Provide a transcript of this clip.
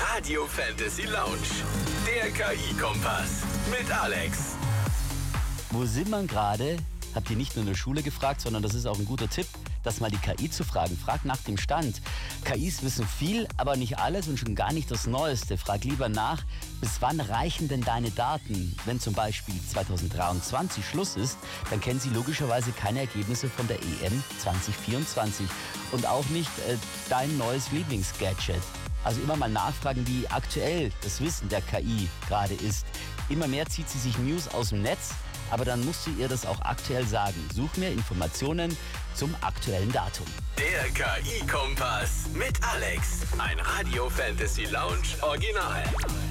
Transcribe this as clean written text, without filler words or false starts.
Radio Fantasy Lounge. Der KI-Kompass mit Alex. Wo sind wir gerade? Habt ihr nicht nur in der Schule gefragt, sondern das ist auch ein guter Tipp, das mal die KI zu fragen. Frag nach dem Stand. KIs wissen viel, aber nicht alles und schon gar nicht das Neueste. Frag lieber nach, bis wann reichen denn deine Daten? Wenn zum Beispiel 2023 Schluss ist, dann kennen sie logischerweise keine Ergebnisse von der EM 2024 und auch nicht dein neues Lieblingsgadget. Also immer mal nachfragen, wie aktuell das Wissen der KI gerade ist. Immer mehr zieht sie sich News aus dem Netz, aber dann musst du ihr das auch aktuell sagen. Such mir Informationen zum aktuellen Datum. Der KI-Kompass mit Alex. Ein Radio Fantasy Lounge Original.